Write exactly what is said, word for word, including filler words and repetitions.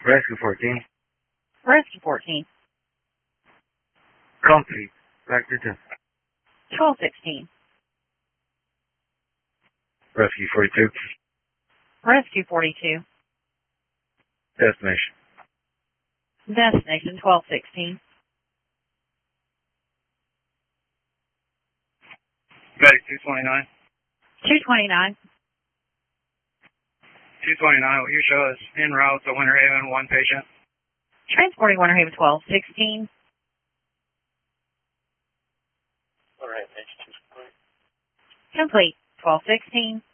Rescue fourteen. Rescue fourteen. Complete. Factor two. twelve sixteen. Rescue forty-two. Rescue forty-two. Destination. Destination twelve sixteen. Medic two twenty-nine. two twenty-nine. two twenty-nine, what you show is en route to Winter Haven, one patient. Transporting Winter Haven twelve sixteen. All right, thanks. Complete twelve sixteen.